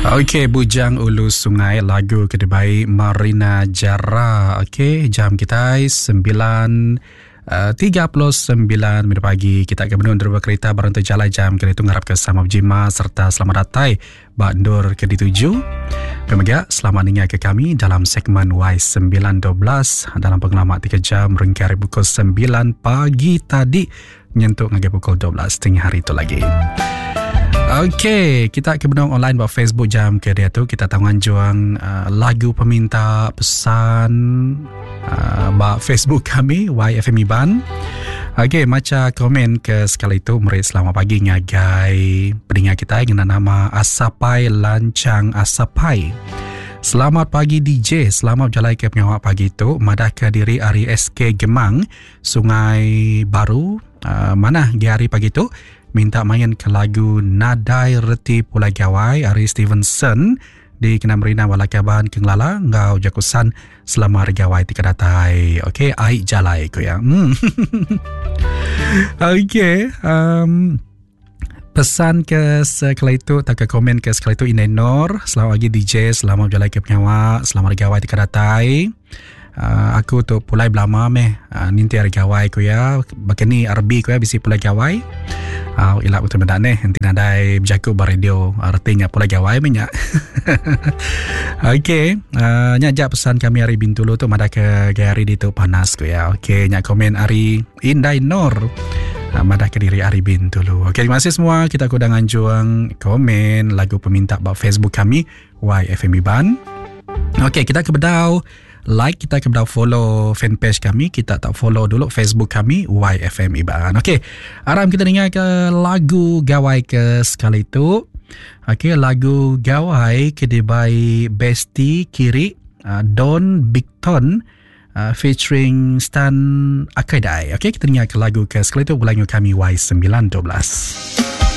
Okey, Bujang Ulu Sungai, lagu kedua Marina Jara. Okey, jam kita 9:39 minit pagi. Kita akan menundur kereta barang terjalan jam kali itu ngarap ke Sama Bjima serta selamat datang Bandur ke D7. Pemegang, selamat dengar ke kami dalam segmen Y912 dalam pengalaman 3 jam ringkari pukul 9 pagi tadi menyentuh ngagai pukul 12 tengah hari itu lagi. Okey, kita akan menong online buat Facebook jam ke dia tu. Kita tanggung juang lagu peminta pesan buat Facebook kami YFM Iban. Okey, macam komen ke sekali itu meri selamat pagi ngagai pendengar kita dengan nama Asapai Lancang Asapai. Selamat pagi DJ, selamat berjalan ke pengawak pagi itu. Madah ke diri Ari SK Gemang, Sungai Baru. Mana di hari pagi itu? Minta main ke lagu Nadai Reti Pulai Gawai Ari Stevenson di Kena Merina Walakaban Kenglala ngau jakusan selama hari gawai tika datai. Okey, aik jalai ko ya. Okey, pesan ke sekali itu tak ke komen ke sekali itu Inai Nur. Selamat pagi DJ, selamat berjalan ke penyawa selama hari gawai tika datai. Aku tu pulai belama ninti hari gawai ko ya. Bakini RB ko ya bisi pulai gawai. Ilak betul benar nanti nadai berjaku baradio artinya pulai gawai banyak. Okey, nyajak pesan kami hari Bintulu tu madah ke gari di tu panas ko ya. Okey, nyak komen hari Indai Nur. Madah ke diri Ari Bintulu. Okey, terima kasih semua. Kita kudangan juang komen lagu peminta buat Facebook kami YFM Iban. Okey, kita ke bedau like, kita ke bedau follow fanpage kami. Kita tak follow dulu Facebook kami YFM Iban. Okey, aram kita dengar ke lagu gawai ke sekali itu. Okey, lagu gawai kedebai Besti Kiri Don Bigton featuring Stan Akaidai. Okey, kita dengar ke lagu ke sekali itu ulangi kami Y912.